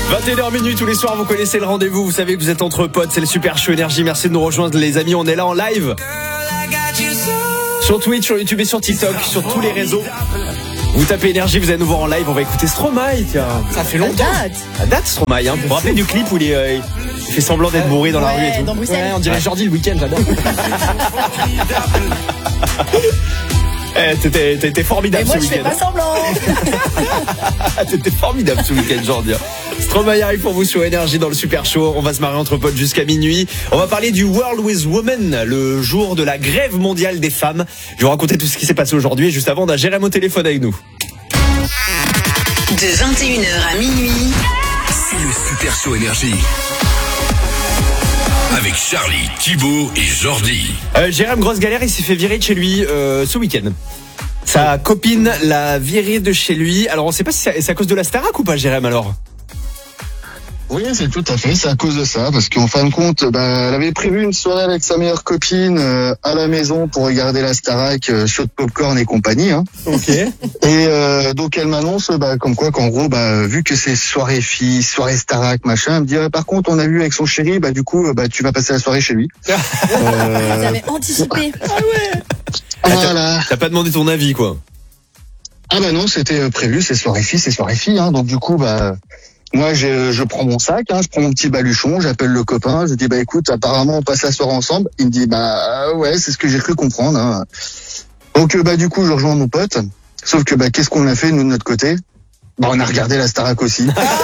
21h minuit tous les soirs, vous connaissez le rendez-vous, vous savez que vous êtes entre potes, c'est le Super Show Énergie, merci de nous rejoindre les amis, on est là en live sur Twitch, sur YouTube et sur TikTok, sur tous les réseaux. Vous tapez Énergie, vous allez nous voir en live, on va écouter Stromae, tiens. Ça fait longtemps. La date Stromae, hein. Vous vous rappelez du clip où il fait semblant d'être bourré dans la rue et tout. Dans Bruxelles. Ouais, on dirait Jordi le week-end, j'adore. T'étais formidable ce week-end. Et moi je fais pas semblant. T'étais formidable ce week-end, Jordi. Stromae arrive pour vous sur Énergie dans le Super Show. On va se marrer entre potes jusqu'à minuit. On va parler du World with Women, le jour de la grève mondiale des femmes. Je vais vous raconter tout ce qui s'est passé aujourd'hui. Et juste avant, on a Jérém au téléphone avec nous. De 21h à minuit, c'est le Super Show Énergie. Avec Charlie, Thibaut et Jordi. Jérém, grosse galère, il s'est fait virer de chez lui ce week-end. Sa copine l'a viré de chez lui. Alors on sait pas si c'est à cause de la Starac ou pas, Jérém, alors? Oui, c'est tout à fait, c'est à cause de ça, parce qu'en fin de compte, elle avait prévu une soirée avec sa meilleure copine à la maison pour regarder la Starac, show de popcorn et compagnie. Hein. Ok. Et donc elle m'annonce, comme quoi, qu'en gros, vu que c'est soirée filles, soirée Starac, machin, elle me dit, par contre, on a vu avec son chéri, du coup, tu vas passer la soirée chez lui. J'avais anticipé. Ah ouais. Voilà. T'as pas demandé ton avis, quoi. Ah non, c'était prévu, c'est soirée filles, hein. Donc du coup, moi, je prends mon sac, je prends mon petit baluchon, j'appelle le copain, je dis, écoute, apparemment, on passe la soirée ensemble. Il me dit, ouais, c'est ce que j'ai cru comprendre, hein. Donc, du coup, je rejoins mon pote. Sauf que, qu'est-ce qu'on a fait, nous, de notre côté? On a regardé la Starac aussi.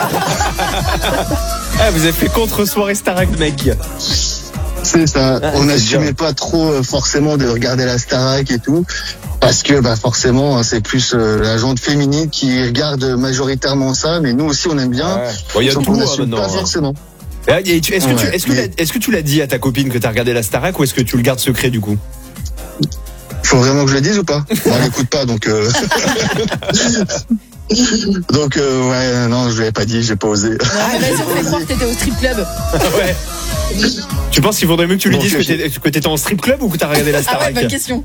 Vous avez fait contre soirée Starac, mec. C'est ça. On n'assumait pas trop, forcément, de regarder la Starac et tout. Parce que forcément c'est plus la gente féminine qui regarde majoritairement ça, mais nous aussi on aime bien. Il y a tout maintenant. Pas forcément. Est-ce que tu l'as dit à ta copine que t'as regardé la Starac ou est-ce que tu le gardes secret du coup? Faut vraiment que je le dise ou pas? On l'écoute pas donc. Donc ouais, non, je l'avais pas dit, j'ai pas osé. Vas-y, on fait croire que t'étais au strip club. Ouais. Tu penses qu'il vaudrait mieux que tu lui dises que t'étais en strip club ou que t'as regardé la Starac? Bonne question.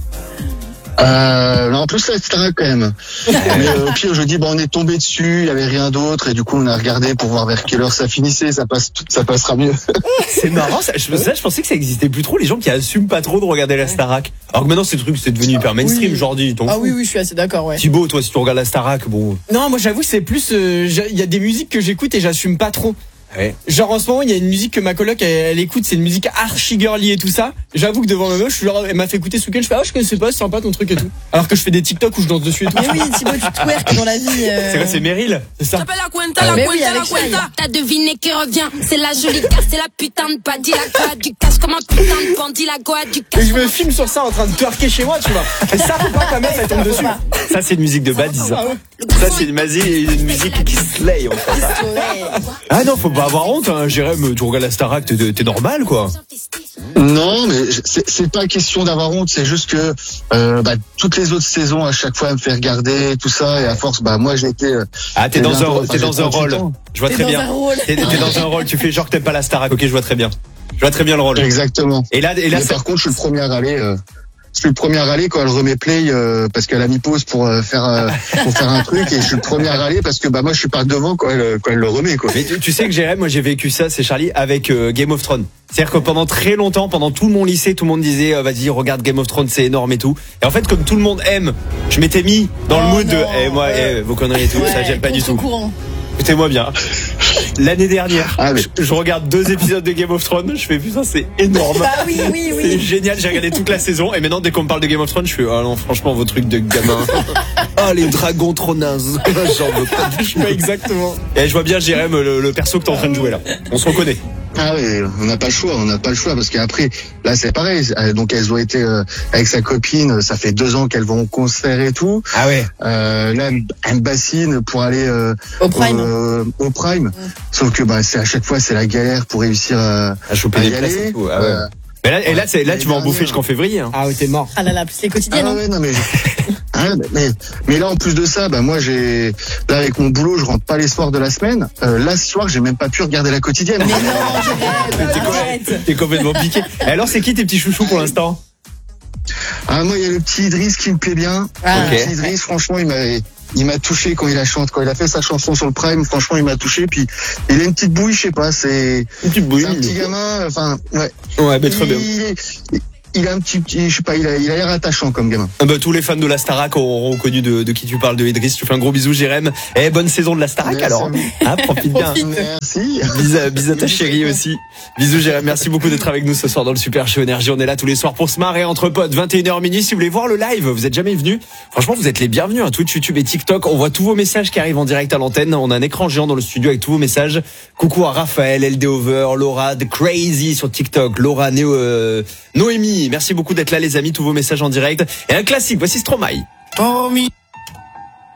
En plus la Starac quand même. Mais au pire je dis on est tombé dessus, il y avait rien d'autre et du coup on a regardé pour voir vers quelle heure ça finissait, ça passera mieux. C'est marrant, je pensais que ça existait plus trop les gens qui assument pas trop de regarder la Starac. Alors que maintenant c'est devenu hyper mainstream, Jordi. Oui, je suis assez d'accord, ouais. Thibaut, toi si tu regardes la Starac, bon. Non, moi j'avoue c'est plus il y a des musiques que j'écoute et j'assume pas trop. Ouais. Genre en ce moment il y a une musique que ma coloc elle écoute, c'est une musique archi girly et tout ça. J'avoue que devant ma meuf, elle m'a fait écouter ce week-end, je fais je connaissais pas, c'est sympa ton truc et tout. Alors que je fais des TikTok où je danse dessus et tout. Mais oui, Thibaut, tu twerk dans la vie. C'est quoi, c'est Meryl? C'est ça. Mais oui, avec Shai. T'as deviné qui revient, c'est la jolie carte, c'est la putain de badie, la goa du cash comme un putain de bandit, la goa du cash. Et je me filme sur ça en train de twerker chez moi, tu vois. Et ça faut pas que ma meuf elle tombe dessus. Ça c'est une musique de badis. Ça c'est une musique qui slay en fait. Ah non, faut pas avoir honte, hein. Jérém, tu regardes la Starac, t'es normal quoi. Non, mais c'est pas question d'avoir honte, c'est juste que toutes les autres saisons à chaque fois elle me fait regarder tout ça et à force moi j'ai été t'es dans un rôle. Je vois très bien. T'es dans un rôle, tu fais genre que t'aimes pas la Starac. OK, je vois très bien. Je vois très bien le rôle. Exactement. Et là par contre, je suis le premier à aller quand elle remet play parce qu'elle a mis pause pour faire un truc et je suis le premier à râler parce que moi je suis pas devant quand elle le remet quoi. Mais tu sais que Jérém, moi j'ai vécu ça, c'est Charlie avec Game of Thrones. C'est-à-dire que pendant très longtemps, pendant tout mon lycée, tout le monde disait vas-y regarde Game of Thrones, c'est énorme et tout. Et en fait comme tout le monde aime, je m'étais mis dans le mood de moi vos conneries et tout, ça j'aime pas du tout. Écoutez-moi bien. L'année dernière, je regarde 2 épisodes de Game of Thrones, je fais putain c'est énorme. Oui. C'est génial, j'ai regardé toute la saison et maintenant dès qu'on me parle de Game of Thrones, je fais non franchement vos trucs de gamin. Les dragons trop nazes. J'en veux pas. Je sais pas exactement. Et je vois bien Jérém le perso que t'es en train de jouer là. On se reconnaît. Ah oui, on n'a pas le choix parce qu'après là c'est pareil, donc elles ont été avec sa copine, ça fait 2 ans qu'elles vont au concert et tout. Ah ouais. Là elle me bassine pour aller au Prime. Sauf que c'est à chaque fois c'est la galère pour réussir à choper des places et tout. Ah ouais. Mais là tu vas en bouffer jusqu'en février hein. Ah oui, t'es mort. Ah là là, plus les quotidiennes. Ah ouais, non mais là en plus de ça, moi là avec mon boulot, je rentre pas les soirs de la semaine. Là ce soir, j'ai même pas pu regarder la quotidienne. Mais non, t'es complètement piqué. Et alors c'est qui tes petits chouchous pour l'instant? Moi il y a le petit Idriss qui me plaît bien. Le petit Idriss, franchement, il il m'a touché quand il a chanté, quand il a fait sa chanson sur le Prime. Franchement, il m'a touché. Puis il a une petite bouille, je sais pas, c'est Une petite bouille. c'est un petit gamin. Enfin, ouais. Ouais, mais très bien. Il a un petit, je sais pas, il a l'air attachant comme gamin. Ah bah, tous les fans de la Starac auront connu de qui tu parles, de Idriss. Tu fais un gros bisou, Jérém. Et bonne saison de la Starac Merci alors. à vous. Ah, profite bien. Merci. Bisous à ta chérie aussi. Bisous Jérém, merci beaucoup d'être avec nous ce soir dans le Super Show Énergie. On est là tous les soirs pour se marrer entre potes, 21h minuit. Si vous voulez voir le live, vous êtes jamais venus. Franchement, vous êtes les bienvenus à Twitch, YouTube et TikTok. On voit tous vos messages qui arrivent en direct à l'antenne. On a un écran géant dans le studio avec tous vos messages. Coucou à Raphaël, LD Over, Laura, The Crazy sur TikTok, Laura, Noémie. Merci beaucoup d'être là les amis, tous vos messages en direct. Et un classique, voici Stromae.